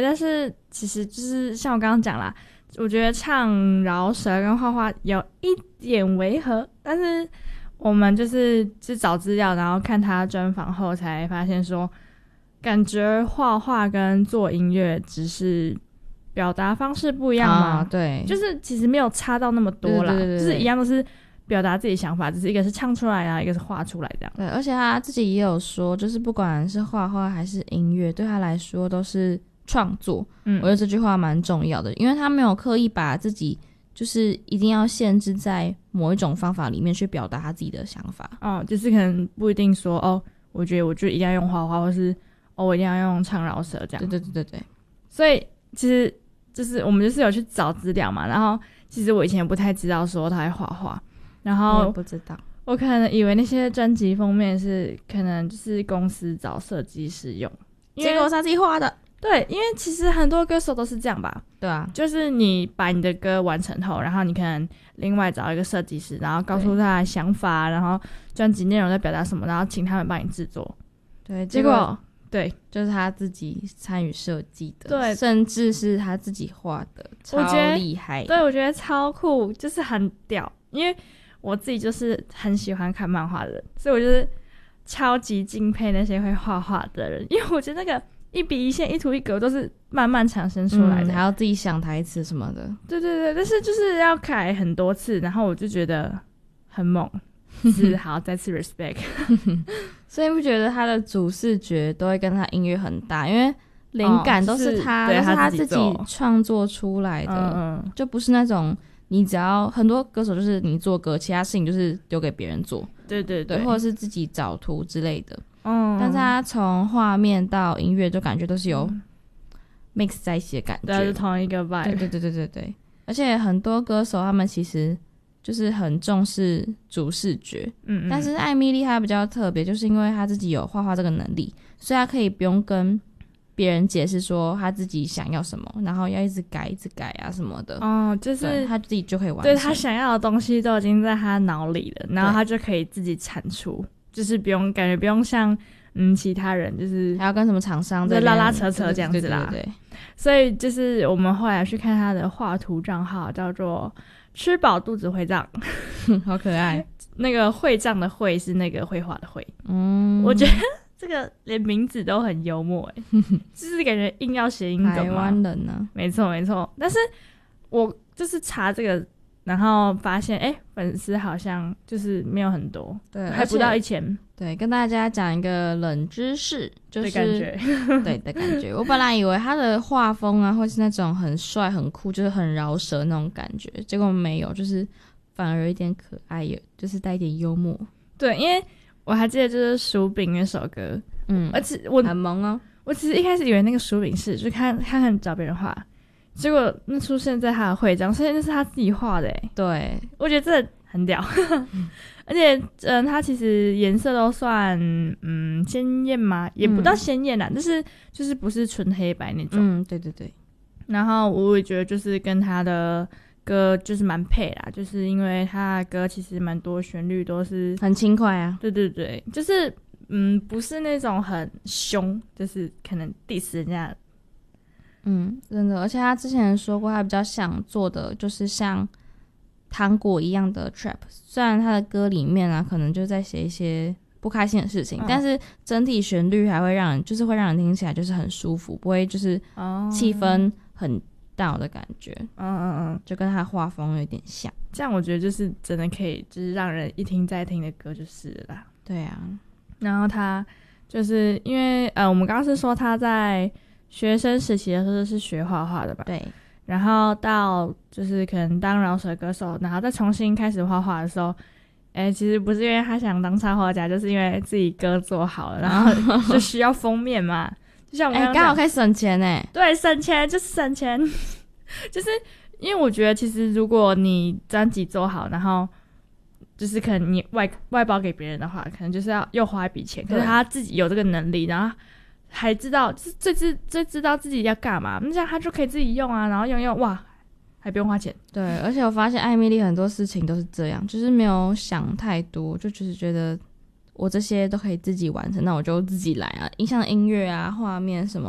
对，但是其实就是像我刚刚讲啦，我觉得唱饶舌跟画画有一点违和，但是我们就是找资料，然后看他专访后才发现说，感觉画画跟做音乐只是表达方式不一样嘛， 对， 就是其实没有差到那么多啦， 对， 就是一样都是表达自己想法，只是一个是唱出来啊，一个是画出来这样。 对，而且他自己也有说，就是不管是画画还是音乐，对他来说都是创作。我觉得这句话蛮重要的，因为他没有刻意把自己就是一定要限制在某一种方法里面去表达他自己的想法。 就是可能不一定说我觉得我就一定要用画画，或是我一定要用唱饶舌这样。 对， 所以其实就是我们就是有去找资料嘛，然后其实我以前不太知道说他会画画，然后不知道， 我可能以为那些专辑封面是可能就是公司找设计师用， 结果是他自己画的。 对，因为其实很多歌手都是这样吧。 对啊， 就是你把你的歌完成后，然后你可能另外找一个设计师，然后告诉他的想法，然后专辑内容在表达什么，然后请他们帮你制作。 对， 结果对， 就是他自己参与设计的， 对， 甚至是他自己画的，超厉害。 对，我觉得超酷，就是很屌。因为我自己就是很喜欢看漫画的人，所以我就是超级敬佩那些会画画的人，因为我觉得那个一笔一线一图一格都是慢慢产生出来的， 还要自己想台词什么的。 对，但是就是要改很多次，然后我就觉得很猛，是好再次 respect。 所以不觉得他的主视觉都会跟他音乐很搭，因为灵感都是他，都是他自己创作出来的，就不是那种你只要很多歌手就是你做歌，其他事情就是丢给别人做，对，或者是自己找图之类的。但是他从画面到音乐就感觉都是有 mix 在一起的感觉， 对，是同一个 vibe。 对，而且很多歌手他们其实就是很重视主视觉，但是艾米丽她比较特别，就是因为她自己有画画这个能力，所以她可以不用跟别人解释说她自己想要什么，然后要一直改啊什么的。就是她自己就可以完成， 对，她想要的东西都已经在她脑里了，然后她就可以自己产出，就是感觉不用像其他人就是还要跟什么厂商在拉拉扯扯这样子啦。 对， 所以就是我们后来去看她的画图账号，叫做吃饱肚子会胀。 好可爱。 那个会胀的会是那个绘画的绘。我觉得这个连名字都很幽默就是感觉硬要谐音梗嘛。 台湾人呢？ 没错。但是我就是查这个，然后发现粉丝好像就是没有很多， 对， 还不到1000。 对，跟大家讲一个冷知识，就是感觉对的感觉。我本来以为他的画风啊会是那种很帅很酷，就是很饶舌那种感觉，结果没有，就是反而有一点可爱，就是带一点幽默。 对，因为我还记得就是薯饼那首歌，而且我很萌哦。 我其实一开始以为那个薯饼是就看找别人画，结果那出现在他的徽章，所以那是他自己画的对， 我觉得这很屌。而且它其实颜色都算鲜艳嘛，也不到鲜艳啦，但是就是不是纯黑白那种。 对。 然后我也觉得就是跟他的歌就是蛮配啦，就是因为他的歌其实蛮多旋律都是很轻快啊。 对，就是不是那种很凶，就是可能 diss 人家。 真的，而且他之前说过他比较想做的就是像糖果一样的 trap， 虽然他的歌里面啊可能就在写一些不开心的事情，但是整体旋律还会让人听起来就是很舒服，不会就是气氛很 down 的感觉。就跟他的画风有点像， 这样我觉得就是真的可以就是让人一听再听的歌就是了啦。 对啊， 然后他就是因为我们刚刚是说他在学生时期的时候是学画画的吧？ 对。 然后到就是可能当饶舌歌手，然后再重新开始画画的时候，其实不是因为他想当插画家，就是因为自己歌做好了，然后就需要封面嘛。就像我们刚好可以省钱对，省钱，就是因为我觉得其实如果你专辑做好，然后就是可能你外包给别人的话，可能就是要又花一笔钱，可是他自己有这个能力，然后还知道最知道自己要干嘛，那这样他就可以自己用啊，然后用哇，还不用花钱。 对，而且我发现艾米丽很多事情都是这样，就是没有想太多，就只是觉得我这些都可以自己完成，那我就自己来啊，像音乐啊、画面什么